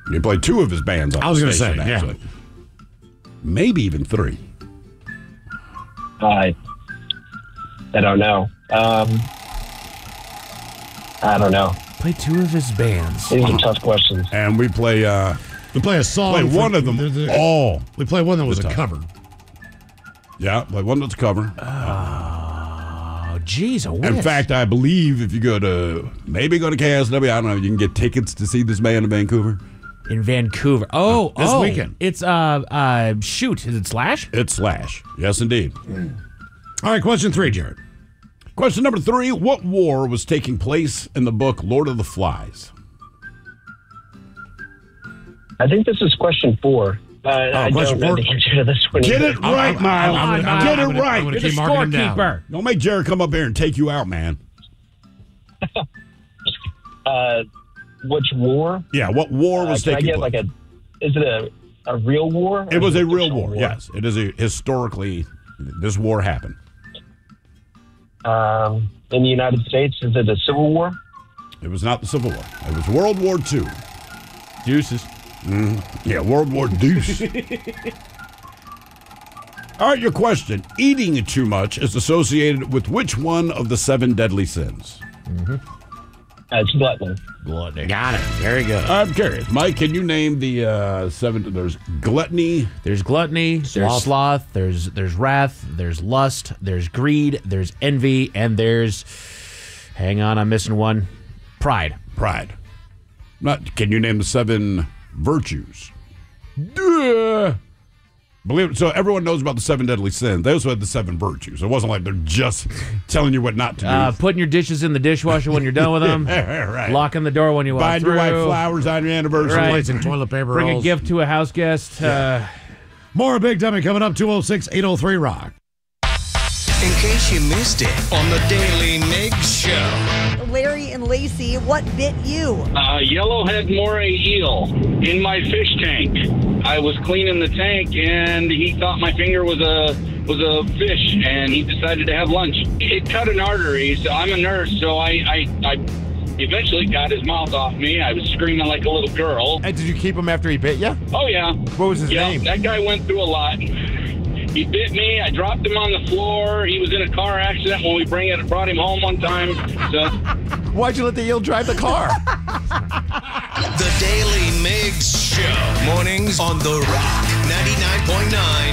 He played 2 of his bands on I was the going to say, station, yeah. actually. Maybe even 3. I don't know. I don't know. Play 2 of his bands. These are tough questions. And we play a song. Play one of them all. We play one that was a time. cover. Yeah, play one that's a cover. Oh, geez, a In fact, I believe if you go to KSW, I don't know, you can get tickets to see this band in Vancouver. In Vancouver. This weekend. It's shoot. Is it Slash? It's Slash. Yes, indeed. All right, question 3, Jared. Question number 3. What war was taking place in the book Lord of the Flies? I think this is question 4. I question don't know 4? the answer to this one. Get either. it right, Miles. Get it right. I'm going to You're keep the marking them down. scorekeeper. Don't make Jared come up here and take you out, man. Which war? Yeah, what war was Can I taking get place? is it a real war? It was a real fictional war, yes. It is historically, this war happened. In the United States, is it a civil war? It was not the Civil War. It was World War II. Deuces. Yeah, World War Deuce. All right, your question. Eating too much is associated with which one of the 7 deadly sins? It's gluttony. Gluttony. Got it. Very good. I'm curious. Mike, can you name the 7? There's gluttony. There's gluttony, there's sloth, there's wrath, there's lust, there's greed, there's envy, and there's, hang on, I'm missing one, pride. Pride. Can you name the 7 virtues? Duh. Believe it. So everyone knows about the 7 deadly sins. They also had the 7 virtues. It wasn't like they're just telling you what not to do. Putting your dishes in the dishwasher when you're done with them. Right. Locking the door when you walk Buying through. your wife flowers on your anniversary. Right. Placing toilet paper Bring a rolls. gift to a house guest. More Big Dummy coming up, 206-803-ROCK. In case you missed it on the Daily Migs Show. Larry and Lacey, what bit you? Yellowhead moray eel in my fish tank. I was cleaning the tank and he thought my finger was a fish and he decided to have lunch. It cut an artery, so I'm a nurse, so I eventually got his mouth off me. I was screaming like a little girl. And did you keep him after he bit you? Oh, yeah. What was his name? That guy went through a lot. He bit me. I dropped him on the floor. He was in a car accident when we brought him home one time. So, Why'd you let the eel drive the car? The Daily Migs Show. Mornings on The Rock. 99.9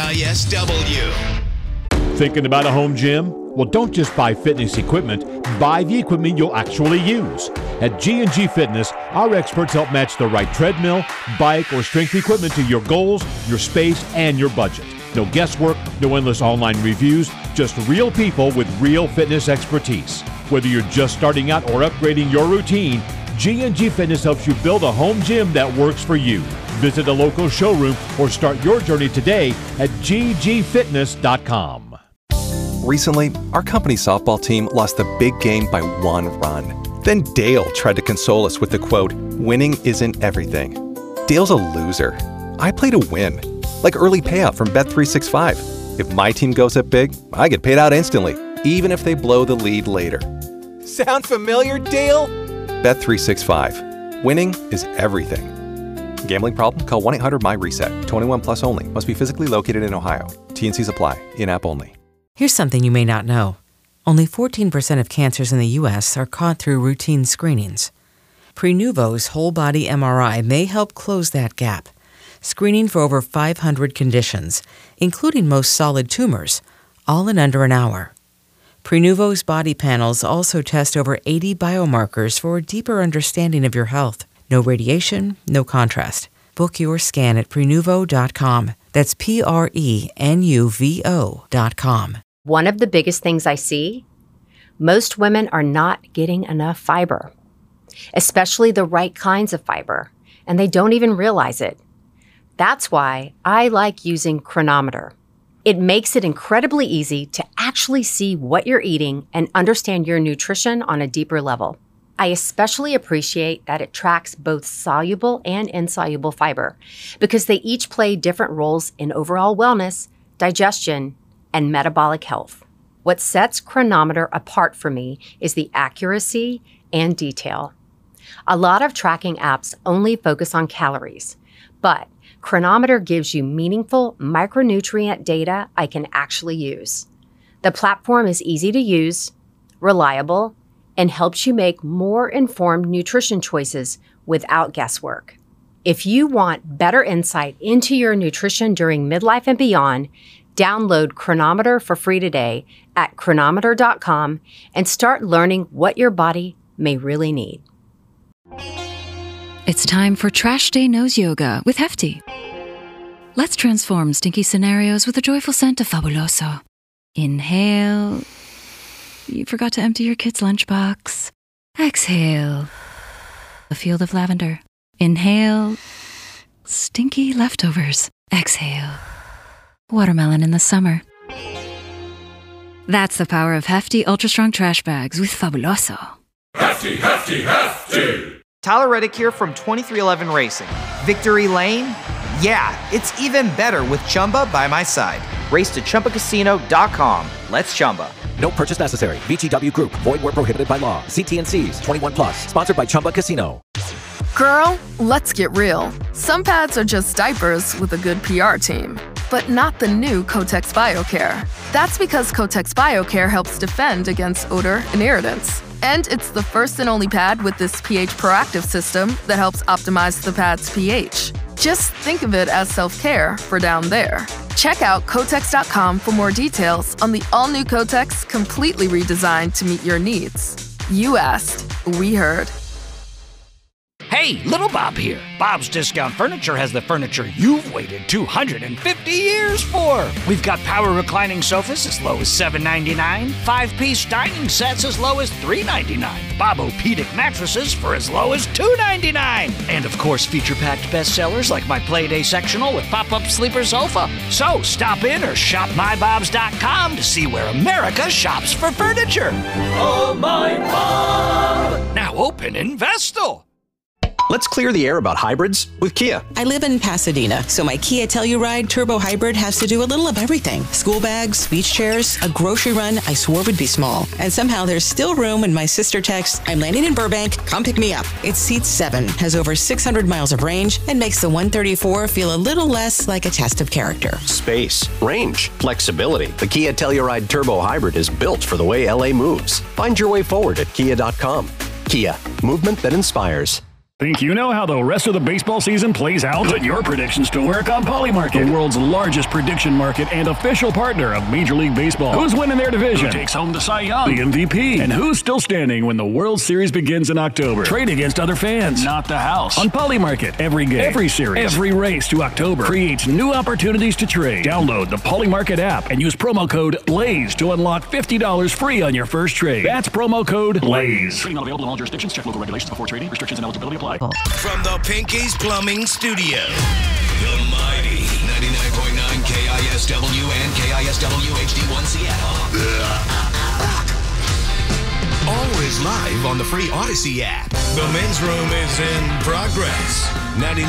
KISW. Thinking about a home gym? Well, don't just buy fitness equipment. Buy the equipment you'll actually use. At G&G Fitness, our experts help match the right treadmill, bike, or strength equipment to your goals, your space, and your budget. No guesswork, no endless online reviews, just real people with real fitness expertise. Whether you're just starting out or upgrading your routine, G&G Fitness helps you build a home gym that works for you. Visit a local showroom or start your journey today at ggfitness.com. Recently, our company softball team lost the big game by 1 run. Then Dale tried to console us with the quote, "Winning isn't everything." Dale's a loser. I play to win. Like early payout from Bet365. If my team goes up big, I get paid out instantly, even if they blow the lead later. Sound familiar, Dale? Bet365. Winning is everything. Gambling problem? Call 1-800-MY-RESET. 21 plus only. Must be physically located in Ohio. T&Cs apply. In-app only. Here's something you may not know. Only 14% of cancers in the U.S. are caught through routine screenings. Prenuvo's whole-body MRI may help close that gap, screening for over 500 conditions, including most solid tumors, all in under an hour. Prenuvo's body panels also test over 80 biomarkers for a deeper understanding of your health. No radiation, no contrast. Book your scan at Prenuvo.com. That's Prenuvo.com. One of the biggest things I see, most women are not getting enough fiber, especially the right kinds of fiber, and they don't even realize it. That's why I like using Chronometer. It makes it incredibly easy to actually see what you're eating and understand your nutrition on a deeper level. I especially appreciate that it tracks both soluble and insoluble fiber because they each play different roles in overall wellness, digestion, and metabolic health. What sets Chronometer apart for me is the accuracy and detail. A lot of tracking apps only focus on calories, but Chronometer gives you meaningful micronutrient data I can actually use. The platform is easy to use, reliable, and helps you make more informed nutrition choices without guesswork. If you want better insight into your nutrition during midlife and beyond, download Chronometer for free today at chronometer.com and start learning what your body may really need. It's time for Trash Day Nose Yoga with Hefty. Let's transform stinky scenarios with a joyful scent of Fabuloso. Inhale. You forgot to empty your kid's lunchbox. Exhale. A field of lavender. Inhale. Stinky leftovers. Exhale. Watermelon in the summer. That's the power of Hefty Ultra Strong Trash Bags with Fabuloso. Hefty, Hefty, Hefty! Tyler Reddick here from 2311 Racing. Victory Lane? Yeah, it's even better with Chumba by my side. Race to ChumbaCasino.com. Let's Chumba. No purchase necessary. VGW Group. Void where prohibited by law. See T&Cs. 21 plus. Sponsored by Chumba Casino. Girl, let's get real. Some pads are just diapers with a good PR team. But not the new Kotex BioCare. That's because Kotex BioCare helps defend against odor and irritants. And it's the first and only pad with this pH proactive system that helps optimize the pad's pH. Just think of it as self-care for down there. Check out Kotex.com for more details on the all-new Kotex, completely redesigned to meet your needs. You asked, we heard. Hey, Little Bob here. Bob's Discount Furniture has the furniture you've waited 250 years for. We've got power reclining sofas as low as $7.99, 5-piece dining sets as low as $3.99, Bob-O-Pedic mattresses for as low as $2.99, and of course feature-packed bestsellers like my Playday sectional with pop-up sleeper sofa. So stop in or shop mybobs.com to see where America shops for furniture. Oh, my Bob! Now open in Vestal. Let's clear the air about hybrids with Kia. I live in Pasadena, so my Kia Telluride Turbo Hybrid has to do a little of everything. School bags, beach chairs, a grocery run I swore would be small. And somehow there's still room in my sister text, I'm landing in Burbank, come pick me up. It seats 7, has over 600 miles of range, and makes the 134 feel a little less like a test of character. Space, range, flexibility. The Kia Telluride Turbo Hybrid is built for the way LA moves. Find your way forward at kia.com. Kia, movement that inspires. Think you know how the rest of the baseball season plays out? Put your predictions to work on Polymarket, the world's largest prediction market and official partner of Major League Baseball. Who's winning their division? Who takes home the Cy Young, the MVP? And who's still standing when the World Series begins in October? Trade against other fans, not the house. On Polymarket, every game, every series, every race to October creates new opportunities to trade. Download the Polymarket app and use promo code BLAZE to unlock $50 free on your first trade. That's promo code BLAZE. Trading not available in all jurisdictions. Check local regulations before trading. Restrictions and eligibility apply. From the Pinky's Plumbing Studio, the mighty 99.9 KISW and KISW HD1 Seattle. Always live on the free Odyssey app. The men's room is in progress.